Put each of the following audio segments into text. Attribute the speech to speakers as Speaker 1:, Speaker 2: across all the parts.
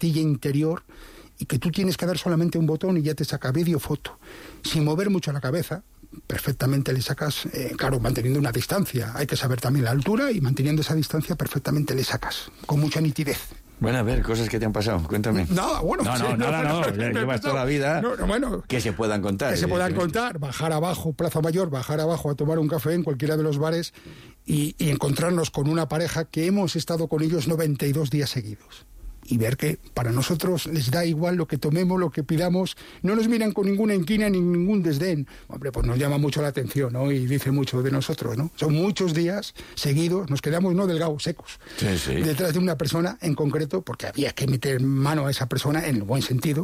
Speaker 1: pastilla interior y que tú tienes que dar solamente un botón y ya te saca vídeo, foto, sin mover mucho la cabeza. Perfectamente le sacas, claro, manteniendo una distancia. Hay que saber también la altura y manteniendo esa distancia perfectamente le sacas, con mucha nitidez.
Speaker 2: Bueno, a ver, cosas que te han pasado, cuéntame.
Speaker 1: Nada, bueno.
Speaker 2: No, llevas toda la vida que se puedan contar.
Speaker 1: Que se puedan contar, bajar abajo, Plaza Mayor, bajar abajo a tomar un café en cualquiera de los bares y encontrarnos con una pareja que hemos estado con ellos 92 días seguidos. Y ver que para nosotros les da igual lo que tomemos, lo que pidamos, no nos miran con ninguna inquina ni ningún desdén. Hombre, pues nos llama mucho la atención, ¿no? Y dice mucho de nosotros, ¿no? Son muchos días seguidos, nos quedamos, no delgados, secos, detrás de una persona en concreto, porque había que meter mano a esa persona en el buen sentido,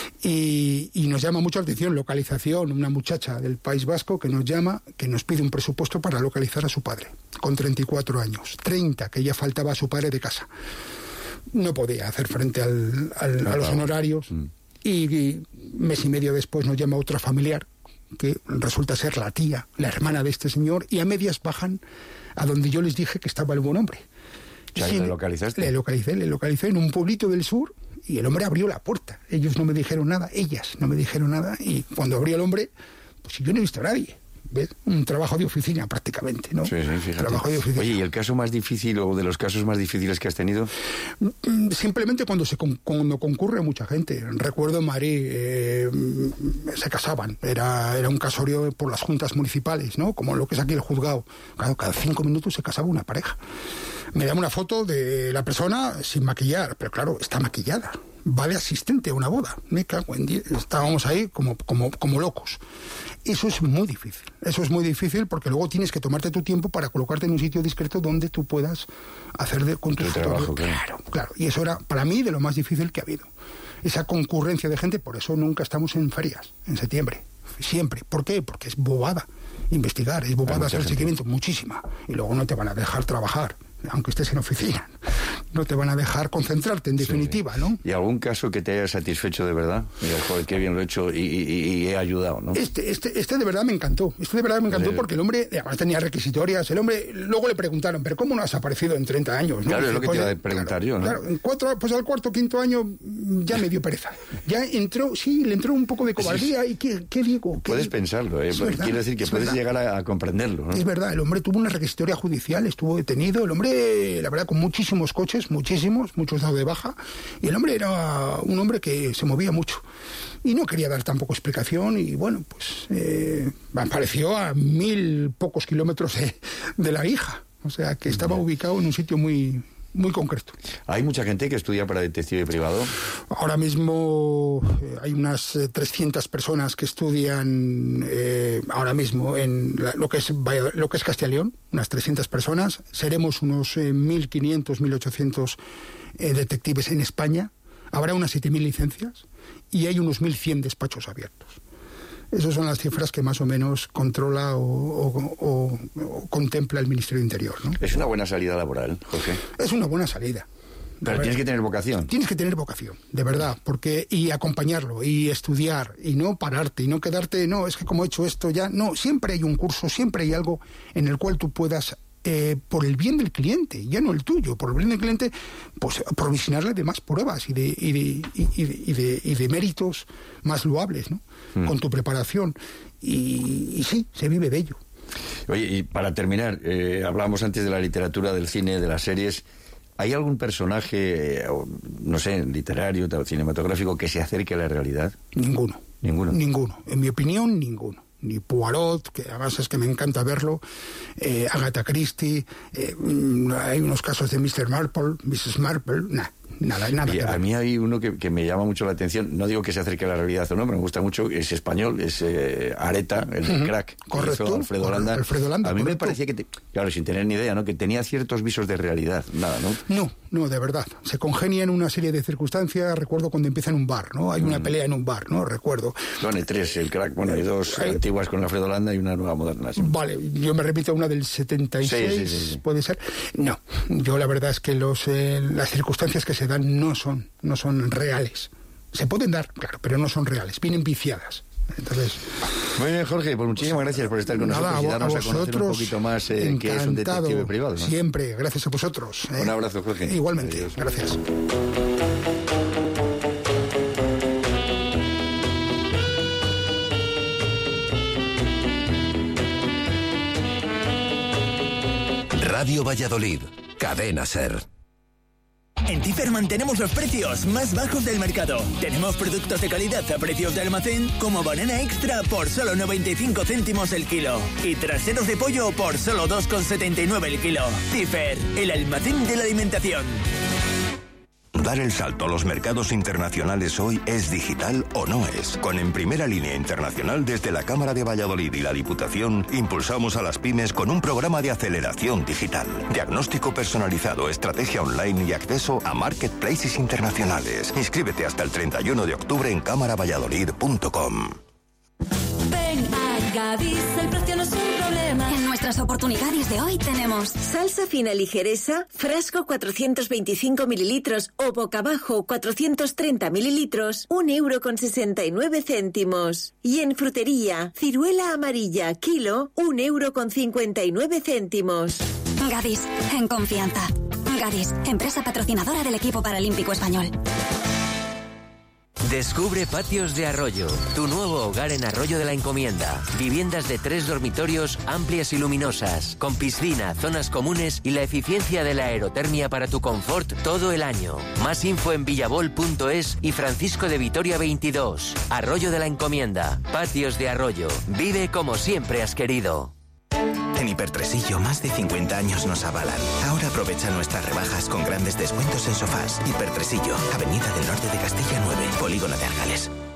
Speaker 1: y nos llama mucho la atención, localización, una muchacha del País Vasco que nos llama, que nos pide un presupuesto para localizar a su padre, con 34 años, 30, que ya faltaba a su padre de casa. No podía hacer frente a los honorarios y mes y medio después nos llama otra familiar que resulta ser la tía, la hermana de este señor, y a medias bajan a donde yo les dije que estaba el buen hombre.
Speaker 2: ¿Le localizaste?
Speaker 1: Le localicé en un pueblito del sur y el hombre abrió la puerta. Ellos no me dijeron nada, ellas no me dijeron nada, y cuando abrió el hombre, pues yo no he visto a nadie. ¿Ves? Un trabajo de oficina prácticamente, ¿no?
Speaker 2: Sí, fíjate.
Speaker 1: Trabajo de oficina.
Speaker 2: Oye, ¿y el caso más difícil o de los casos más difíciles que has tenido?
Speaker 1: Simplemente cuando concurre mucha gente. Recuerdo en Madrid, se casaban. Era un casorio por las juntas municipales, ¿no? Como lo que es aquí el juzgado. Claro, cada 5 minutos se casaba una pareja. Me dan una foto de la persona sin maquillar, pero claro, está maquillada. Va de asistente a una boda. Me cago en 10. Estábamos ahí como locos. Eso es muy difícil porque luego tienes que tomarte tu tiempo para colocarte en un sitio discreto donde tú puedas hacer con tu
Speaker 2: trabajo.
Speaker 1: Claro. Y eso era para mí de lo más difícil que ha habido. Esa concurrencia de gente, por eso nunca estamos en ferias, en septiembre. Siempre. ¿Por qué? Porque es bobada investigar, es bobada hacer seguimiento, muchísima. Y luego no te van a dejar trabajar, aunque estés en oficina. No te van a dejar concentrarte, en definitiva, ¿no?
Speaker 2: ¿Y algún caso que te haya satisfecho de verdad? Mira, joder, qué bien lo he hecho y he ayudado, ¿no?
Speaker 1: Este de verdad me encantó. Porque el hombre, además tenía requisitorias. El hombre, luego le preguntaron, ¿pero cómo no has aparecido en 30 años? ¿No?
Speaker 2: Claro, es lo que te iba a preguntar yo, ¿no?
Speaker 1: Claro, al cuarto, quinto año ya me dio pereza. Ya le entró un poco de cobardía. ¿Y qué digo?
Speaker 2: Puedes pensarlo, ¿eh? Quiero decir que puedes llegar a comprenderlo, ¿no?
Speaker 1: Es verdad, el hombre tuvo una requisitoria judicial, estuvo detenido. El hombre, la verdad, con muchísimos coches, muchos dados de baja, y el hombre era un hombre que se movía mucho y no quería dar tampoco explicación, y bueno, pues apareció a 1000 pocos kilómetros de la hija, o sea que estaba ubicado en un sitio muy concreto.
Speaker 2: ¿Hay mucha gente que estudia para detective privado?
Speaker 1: Ahora mismo hay unas 300 personas que estudian ahora mismo en lo que es Castilla y León, unas 300 personas. Seremos unos 1.500, 1.800 detectives en España. Habrá unas 7.000 licencias y hay unos 1.100 despachos abiertos. Esas son las cifras que más o menos controla o contempla el Ministerio de Interior, ¿no?
Speaker 2: Es una buena salida laboral, Jorge.
Speaker 1: Es una buena salida.
Speaker 2: Pero tienes que tener vocación.
Speaker 1: Tienes que tener vocación, de verdad, y acompañarlo, y estudiar, y no pararte, y no quedarte, no, es que como he hecho esto ya, no, siempre hay un curso, siempre hay algo en el cual tú puedas, por el bien del cliente, ya no el tuyo, por el bien del cliente, pues provisionarle de más pruebas y de méritos más loables, ¿no? Con tu preparación, y sí, se vive de ello.
Speaker 2: Oye, y para terminar, hablábamos antes de la literatura, del cine, de las series. ¿Hay algún personaje, no sé, literario, cinematográfico, que se acerque a la realidad?
Speaker 1: Ninguno. En mi opinión, ninguno. Ni Poirot, que además es que me encanta verlo, Agatha Christie, hay unos casos de Mr. Marple, Mrs. Marple, nada.
Speaker 2: Y a mí hay uno que me llama mucho la atención, no digo que se acerque a la realidad o no, pero me gusta mucho, es español, es Areta, el crack,
Speaker 1: correcto,
Speaker 2: que hizo Alfredo Landa. A mí
Speaker 1: correcto.
Speaker 2: me parecía que, claro, sin tener ni idea, ¿no?, que tenía ciertos visos de realidad, nada, ¿no?
Speaker 1: No, de verdad. Se congenia en una serie de circunstancias. Recuerdo cuando empieza en un bar, ¿no? Hay una pelea en un bar, ¿no? Recuerdo.
Speaker 2: Son 3, el crack, bueno, hay 2 antiguas con Alfredo Landa y una nueva moderna. ¿Sí?
Speaker 1: Vale, yo me repito, una del 76, sí. ¿Puede ser? No, yo la verdad es que las circunstancias que se dan no son reales. Se pueden dar, claro, pero no son reales, vienen viciadas. Entonces,
Speaker 2: muy bien, Jorge, pues muchísimas gracias por estar con nosotros y darnos a conocer un poquito más qué es un detective privado, ¿no?
Speaker 1: Siempre, gracias a vosotros.
Speaker 2: Un abrazo, Jorge.
Speaker 1: Igualmente,
Speaker 2: adiós.
Speaker 1: Gracias.
Speaker 3: Radio Valladolid, Cadena SER.
Speaker 4: En Tifer mantenemos los precios más bajos del mercado. Tenemos productos de calidad a precios de almacén, como banana extra por solo 95 céntimos el kilo y traseros de pollo por solo 2,79 el kilo. Tifer, el almacén de la alimentación.
Speaker 3: Dar el salto a los mercados internacionales hoy es digital o no es. Con En Primera Línea Internacional, desde la Cámara de Valladolid y la Diputación, impulsamos a las pymes con un programa de aceleración digital, diagnóstico personalizado, estrategia online y acceso a marketplaces internacionales. Inscríbete hasta el 31 de octubre en cámaravalladolid.com.
Speaker 5: Ven a Gadis, el precio no es un problema. En nuestras oportunidades de hoy tenemos
Speaker 6: salsa fina ligeresa, frasco 425 mililitros o boca abajo 430 mililitros, 1,69 €. Y en frutería, ciruela amarilla, kilo, 1,59 €.
Speaker 5: Gadis, en confianza. Gadis, empresa patrocinadora del equipo paralímpico español.
Speaker 7: Descubre Patios de Arroyo, tu nuevo hogar en Arroyo de la Encomienda. Viviendas de 3 dormitorios amplias y luminosas, con piscina, zonas comunes y la eficiencia de la aerotermia para tu confort todo el año. Más info en villabol.es y Francisco de Vitoria 22. Arroyo de la Encomienda, Patios de Arroyo. Vive como siempre has querido.
Speaker 8: En Hipertresillo, más de 50 años nos avalan. Ahora aprovecha nuestras rebajas con grandes descuentos en sofás. Hipertresillo, Avenida del Norte de Castilla 9, Polígono de Argales.